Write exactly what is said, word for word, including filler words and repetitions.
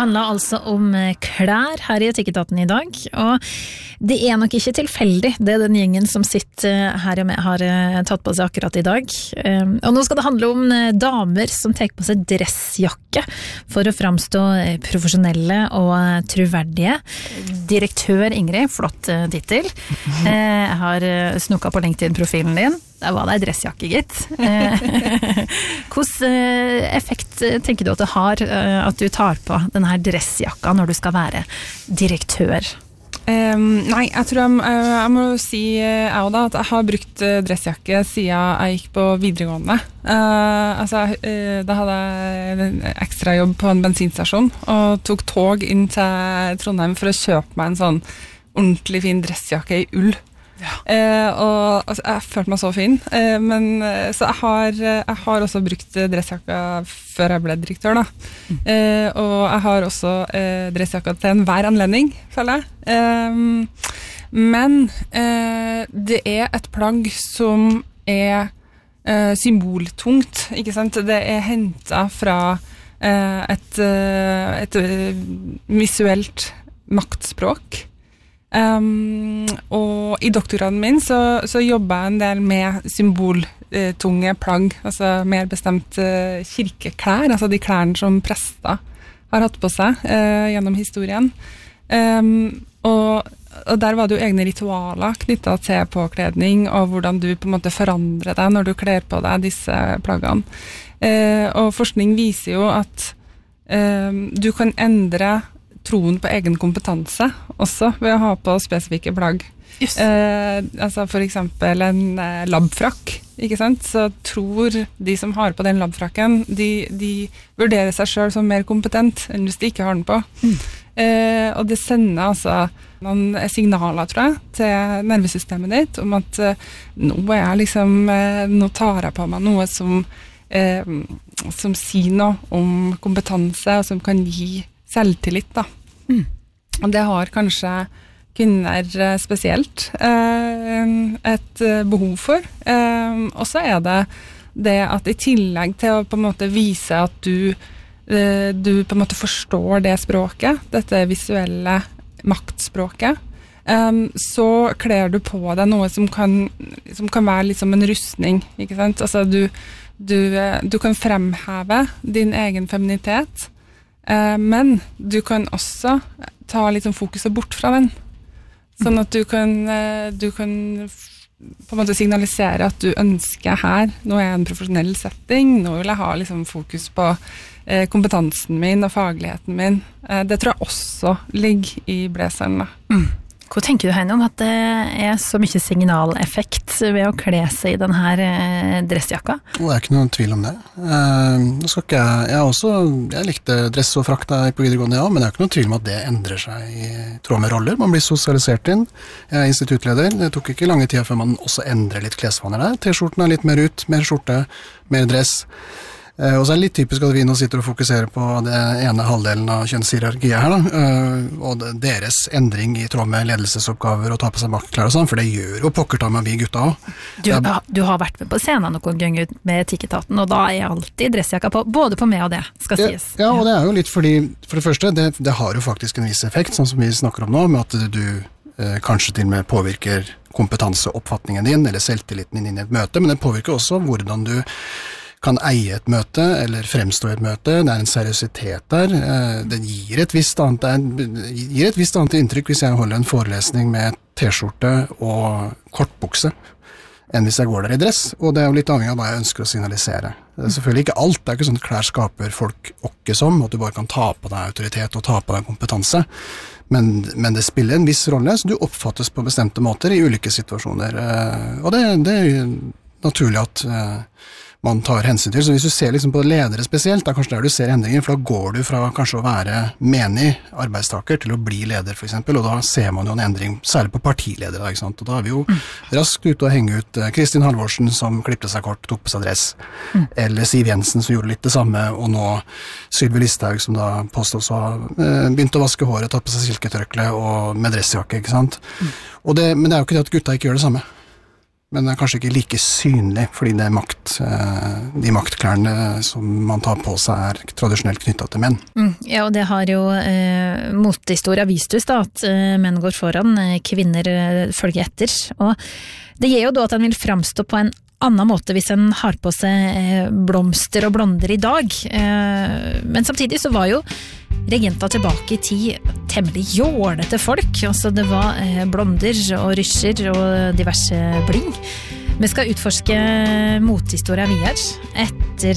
handler altså om klær her i Etikketaten i dag, og det er nok ikke tilfeldig, det er den gjengen som sitter her og med har tatt på seg akkurat i dag. Og nå skal det handle om damer som tar på seg dressjakke for å framstå profesjonelle og troverdige. Direktør Ingrid, flott titel. Jeg har snukket på LinkedIn-profilen din. Det var det dressjakke, gitt. Hvordan effekt tenker du at det har at du tar på denne dressjakka når du skal være direktør? Um, nei, jeg tror jeg, jeg må si jeg da, at jeg har brukt dressjakke siden jeg gikk på videregående. Uh, altså, uh, da hadde jeg en ekstra jobb på en bensinstasjon og tok tog inn til Trondheim for å kjøpe meg en sånn ordentlig fin dressjakke i ull. Ja. Uh, og altså, jeg følte meg så fin, uh, men uh, så jeg har, jeg har også brukt dressjakka før jeg ble direktør da. Mm. Uh, og jeg har også uh, dressjakka til enhver anledning, føler jeg. Um, men uh, det er et plagg som er uh, symboltungt, ikke sant? Det er hentet fra uh, et, uh, et uh, visuelt maktspråk. Um, og i doktorgraden min så, så jobber jeg en del med symboltunge uh, plagg, altså mer bestemt uh, kirkeklær, altså de klærne som prester har hatt på seg uh, gjennom historien. Um, og, og der var det jo egne ritualer knyttet til påkledning, og hvordan du på en måte forandrer deg når du kler på deg disse plaggene. Uh, og forskning viser jo at uh, du kan endre troen på egen kompetanse også ved å ha på spesifikke plagg. Yes. Eh, altså for eksempel en eh, labfrakk, ikke sant? Så tror de som har på den labfrakken, de, de vurderer seg selv som mer kompetent enn hvis de ikke har den på. Mm. Eh, og det sender altså noen signaler, tror jeg, til nervesystemet ditt om at eh, nå er jeg liksom, eh, nå tar jeg på meg noe som, eh, som sier noe om kompetanse, og som kan gi selvtillit da. Mm. Og det har kanskje kvinner spesielt eh, et behov for. Eh, og så er det det at i tillegg til å på en måte vise at du, eh, du på en måte forstår det språket, dette visuelle maktspråket, eh, så kler du på deg noe som kan, som kan være litt som en rustning, ikke sant? Altså du, du, du kan fremheve din egen feminitet, Uh, men du kan også ta litt sånn fokuset bort fra den. Sånn at du kan, uh, du kan f- på en måte signalisere at du ønsker her, nå er jeg en profesjonell setting, nå vil jeg ha liksom fokus på uh, kompetansen min og fagligheten min. Uh, det tror jeg også ligger i blazeren da. Mm. Hva tenker du Heine om at det er så mye signaleffekt ved å kle seg i denne dressjakka? Det er ikke noen tvil om det. Uh, nå skal ikke jeg, jeg, også, jeg likte dress og frakt der på videregående, ja, men det er ikke noen tvil om at det endrer seg i tråd med roller. Man blir sosialisert inn. Jeg er instituttleder. Det tok ikke lange tida før man også endrer litt klesvaner der. T-skjorten er litt mer ut, mer skjorte, mer dress. Uh, og så er det litt typisk at vi nå sitter og fokuserer på det ene halvdelen av kjønnshierarkiet her da, uh, og deres endring i tråd med ledelsesoppgaver og ta på seg maktklær og sånn, for det gjør jo pokker ta med vi gutta også. Du, ja, du har vært med på scenen noen ganger med Etikketaten, og da er alltid dressjakka på, både på meg og det, skal ja, sies. Ja, og det er jo litt fordi, for det første, det, det har jo faktisk en viss effekt, sånn som vi snakker om nå, med at du uh, kanskje til og med påvirker kompetanseoppfatningen din, eller selvtilliten din inn i et møte, men det påvirker også hvordan du kan eie et møte, eller fremstå i et møte. Det er en seriøsitet der. Det gir et visst annet, gir et visst annet inntrykk hvis jeg holder en forelesning med T-skjorte og kortbukse, enn hvis jeg går der i dress. Og det er jo litt avhengig av hva jeg ønsker å signalisere. Det er selvfølgelig ikke alt. Det er ikke sånn at klær skaper folk åkke som, at du bare kan ta på deg autoritet og ta på deg kompetanse. Men, men det spiller en viss rolle, så du oppfattes på bestemte måter i ulike situasjoner. Og det, det er jo naturlig at man tar hensyn til. Så hvis du ser liksom på ledere spesielt, da kanskje der du ser endringer, for da går du fra kanskje å være menig arbeidstaker til å bli leder for eksempel, og da ser man jo en endring, særlig på partiledere, ikke sant? Og da er vi jo mm. raskt ute og henge ut Kristin Halvorsen som klippte seg kort, tok på seg dress, mm. eller Siv Jensen som gjorde litt det samme, og nå Sylvi Listhaug som da påstås å ha begynt å vaske håret, tatt på seg silketørkle og med dressjakke, ikke sant? Mm. Og det, men det er jo ikke det at gutta ikke gjør det samme. men det er kanskje ikke like synlig, fordi det er makt, de maktklærne som man tar på seg er tradisjonelt knyttet til menn. Mm, ja, og det har jo eh, motehistoria vist oss da, at eh, menn går foran, eh, kvinner eh, følger etter, og det gjør jo da at en vil framstå på en annen måte hvis en har på seg blomster og blonder i dag. Men samtidig så var jo regenter tilbake i tid temmelig jålete folk. Altså det var blonder og rysjer og diverse bling. Vi skal utforske motehistoria videre etter